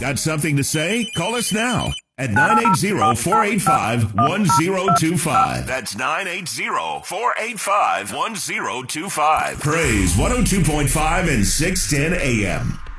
Got something to say? Call us now at 980-485-1025. That's 980-485-1025. Praise 102.5 and 610 AM.